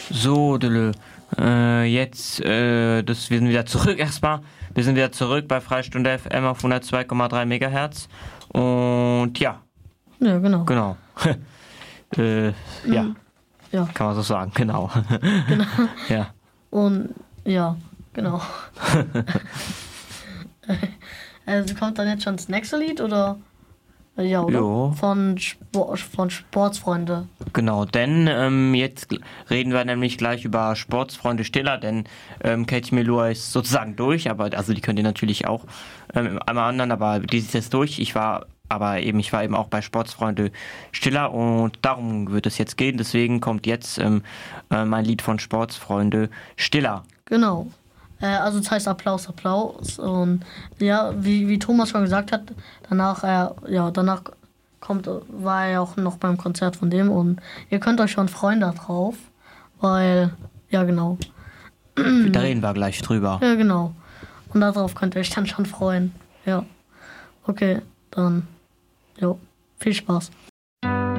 So, Dille. Jetzt, wir sind wieder zurück erstmal. Wir sind wieder zurück bei Freistunde FM auf 102,3 Megahertz. Und ja. Ja, genau. Genau. Ja. Ja. Kann man so sagen, genau. Genau. Ja. Und ja, genau. Also kommt dann jetzt schon das nächste Lied oder? Ja, oder? Jo. Von Sportsfreunde. Genau, denn jetzt reden wir nämlich gleich über Sportsfreunde Stiller, denn Katie Melua ist sozusagen durch, aber also die könnt ihr natürlich auch einmal anderen, aber die ist jetzt durch. Ich war eben auch bei Sportsfreunde Stiller und darum wird es jetzt gehen. Deswegen kommt jetzt mein Lied von Sportsfreunde Stiller. Genau. Also das heißt Applaus. Und ja, wie Thomas schon gesagt hat, danach war er auch noch beim Konzert von dem und ihr könnt euch schon freuen darauf, weil, ja genau. Da reden wir gleich drüber. Ja, genau. Und darauf könnt ihr euch dann schon freuen. Ja. Okay, dann, jo, viel Spaß.